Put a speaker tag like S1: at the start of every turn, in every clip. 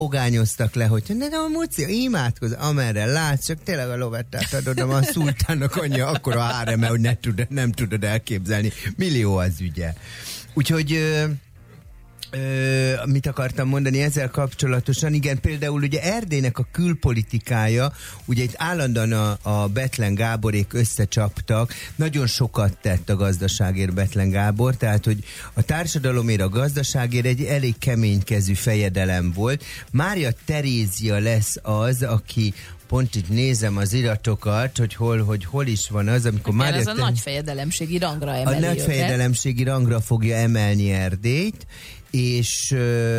S1: fogányoztak le, hogy de a Muci, imádkoz, amerre látsz, csak tényleg a lovettát adod, a szultánnak anyja akkora háreme, hogy nem tudod elképzelni. Millió az ügye. Úgyhogy mit akartam mondani ezzel kapcsolatosan? Igen, például ugye Erdélynek a külpolitikája, ugye itt állandóan a Bethlen Gáborék összecsaptak, nagyon sokat tett a gazdaságért Bethlen Gábor, tehát hogy a társadalomért, a gazdaságért egy elég keménykezű fejedelem volt. Mária Terézia lesz az, aki pont itt nézem az iratokat, hogy hol is van az, amikor
S2: Mária ez a nagyfejedelemségi rangra emeli.
S1: A nagyfejedelemségi rangra fogja emelni Erdélyt, és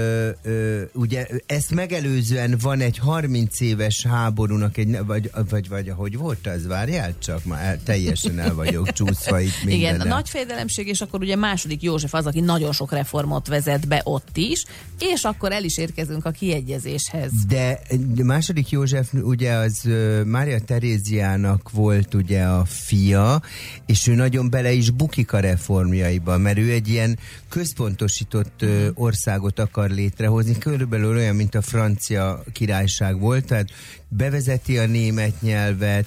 S1: ugye ezt megelőzően van egy 30 éves háborúnak vagy ahogy volt az, várjál csak, már teljesen el vagyok csúszva itt minden.
S2: Igen, a nagyfejedelemség, és akkor ugye második József az, aki nagyon sok reformot vezet be ott is, és akkor el is érkezünk a kiegyezéshez.
S1: De második József ugye az Mária Teréziának volt ugye a fia, és ő nagyon bele is bukik a reformjaiba, mert ő egy ilyen központosított országot akar létrehozni, körülbelül olyan, mint a francia királyság volt, tehát bevezeti a német nyelvet,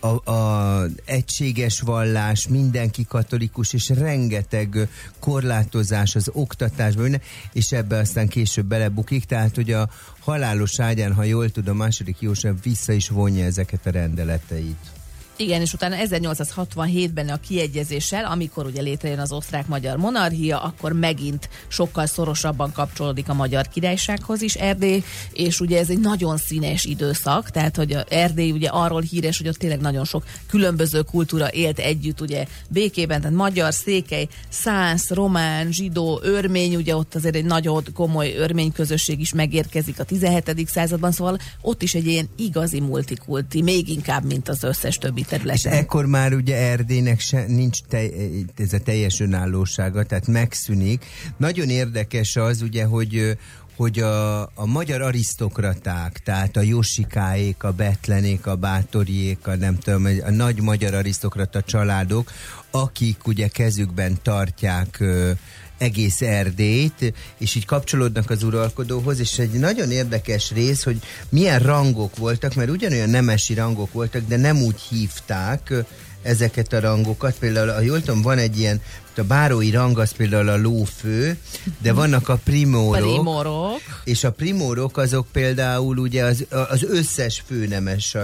S1: a egységes vallás, mindenki katolikus, és rengeteg korlátozás az oktatásban, és ebbe aztán később belebukik, tehát hogy a halálos ágyán, ha jól tudom, második József vissza is vonja ezeket a rendeleteit.
S2: Igen, és utána 1867-ben a kiegyezéssel, amikor ugye létrejön az osztrák-magyar monarchia, akkor megint sokkal szorosabban kapcsolódik a Magyar Királysághoz is Erdély, és ugye ez egy nagyon színes időszak, tehát hogy Erdély ugye arról híres, hogy ott tényleg nagyon sok különböző kultúra élt együtt ugye békében, tehát magyar, székely, szász, román, zsidó, örmény, ugye ott azért egy nagyon komoly örmény közösség is megérkezik a 17. században, szóval ott is egy ilyen igazi multikulti, még inkább, mint az összes többi területen.
S1: És ekkor már ugye Erdélynek nincs ez a teljes önállósága, tehát megszűnik. Nagyon érdekes az ugye, hogy a magyar arisztokraták, tehát a Josikáék, a Bethlenék, a Bátoriék, a nem tudom, a nagy magyar arisztokrata családok, akik ugye kezükben tartják egész Erdélyt, és így kapcsolódnak az uralkodóhoz, és egy nagyon érdekes rész, hogy milyen rangok voltak, mert ugyanolyan nemesi rangok voltak, de nem úgy hívták ezeket a rangokat. Például, ha jól tudom, van egy ilyen, a bárói rang az például a lófő, de vannak a primórok. És a primórok azok például ugye az összes főnemes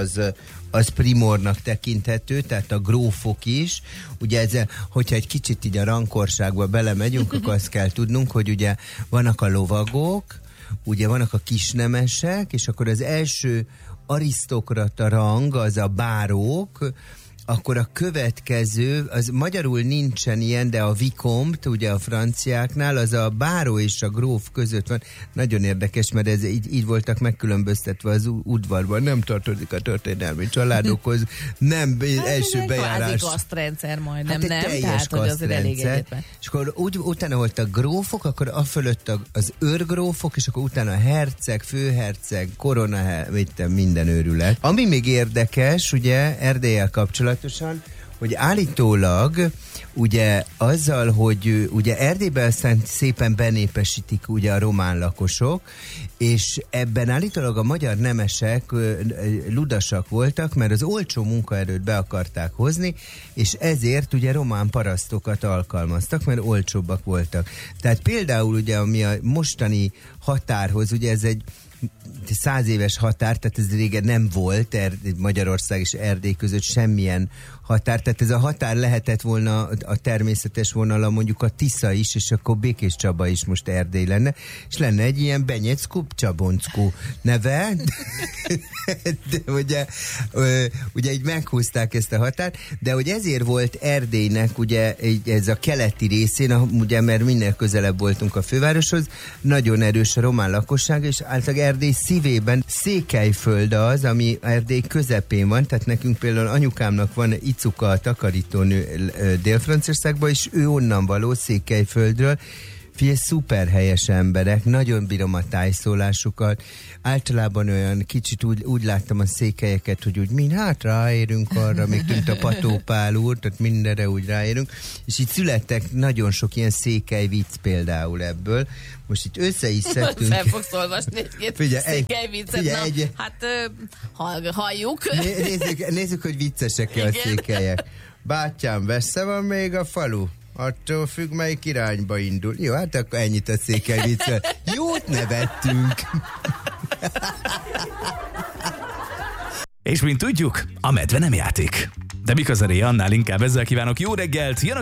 S1: az primórnak tekinthető, tehát a grófok is. Ugye hogyha egy kicsit így a rangkorságba belemegyünk, akkor azt kell tudnunk, hogy ugye vannak a lovagok, ugye vannak a kisnemesek, és akkor az első arisztokrata rang az a bárók, akkor a következő, az magyarul nincsen ilyen, de a vicomte, ugye a franciáknál, az a báró és a gróf között van. Nagyon érdekes, mert ez így voltak megkülönböztetve az udvarban. Nem tartozik a történelmi családokhoz, nem első bejárás.
S2: Kvázi kasztrendszer majdnem,
S1: hát
S2: nem?
S1: Tehát, hogy azért elég egyetlen. És akkor utána volt a grófok, akkor afölött az őrgrófok, és akkor utána a herceg, főherceg, korona, minden őrület. Ami még érdekes, ugye, Erdéllyel kapcsolatban, hogy állítólag ugye azzal, hogy ugye Erdélyben aztán szépen benépesítik ugye a román lakosok, és ebben állítólag a magyar nemesek ludasak voltak, mert az olcsó munkaerőt be akarták hozni, és ezért ugye román parasztokat alkalmaztak, mert olcsóbbak voltak. Tehát például ugye ami a mostani határhoz, ugye ez egy 100 éves határ, tehát ez régen nem volt Magyarország és Erdély között semmilyen határ, tehát ez a határ lehetett volna a természetes vonala mondjuk a Tisza is, és akkor Békés Csaba is most Erdély lenne, és lenne egy ilyen Benyecku-Csaboncku neve, de ugye így meghúzták ezt a határt, de hogy ezért volt Erdélynek ugye ez a keleti részén, ugye mert minél közelebb voltunk a fővároshoz, nagyon erős a román lakosság, és általában Erdély szívében Székelyföld az, ami Erdély közepén van, tehát nekünk például anyukámnak van Icuka, a takarítónő Dél-Franciaországban, és ő onnan való, Székelyföldről. Figyelj, szuper helyes emberek, nagyon bírom a tájszólásukat. Általában olyan kicsit úgy láttam a székelyeket, hogy úgy hát ráérünk arra, még tűnt a Pató Pál úr, tehát mindenre úgy ráérünk. És itt születtek nagyon sok ilyen székely vicc például ebből. Most itt össze is szedtünk.
S2: Fel fogsz olvasni egy székely viccet. Halljuk.
S1: Nézzük, hogy viccesek-e a székelyek. Bátyám, messze van még a falu? Attól függ, melyik irányba indul. Jó, hát akkor ennyit a székely viccel. Jót nevettünk.
S3: És mint tudjuk, a medve nem játék. De mikor az eréje, annál inkább ezzel kívánok jó reggelt, jön a